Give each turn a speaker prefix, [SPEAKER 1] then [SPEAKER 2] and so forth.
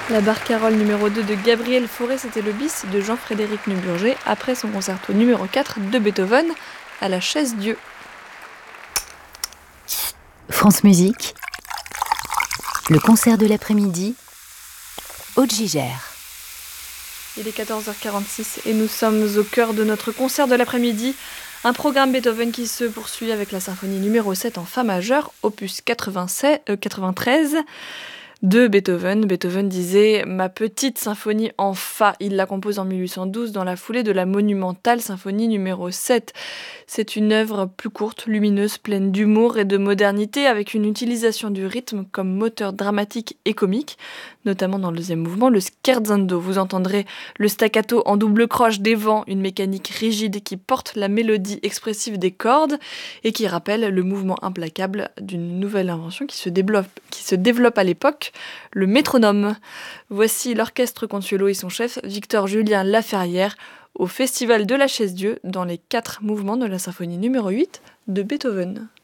[SPEAKER 1] La barcarolle numéro 2 de Gabriel Fauré, c'était le bis de Jean-Frédéric Neuburger après son concerto numéro 4 de Beethoven à la Chaise-Dieu.
[SPEAKER 2] France Musique, le concert de l'après-midi, Aude Gigère.
[SPEAKER 1] Il est 14h46 et nous sommes au cœur de notre concert de l'après-midi. Un programme Beethoven qui se poursuit avec la symphonie numéro 7 en Fa majeur, opus 93 de Beethoven. Beethoven disait « Ma petite symphonie en Fa ». Il la compose en 1812 dans la foulée de la monumentale symphonie numéro 7. C'est une œuvre plus courte, lumineuse, pleine d'humour et de modernité, avec une utilisation du rythme comme moteur dramatique et comique, notamment dans le deuxième mouvement, le scherzando. Vous entendrez le staccato en double croche des vents, une mécanique rigide qui porte la mélodie expressive des cordes et qui rappelle le mouvement implacable d'une nouvelle invention qui se développe à l'époque, le métronome. Voici l'orchestre Consuelo et son chef, Victor-Julien Laferrière, au Festival de la Chaise-Dieu dans les 4 mouvements de la symphonie numéro 8 de Beethoven.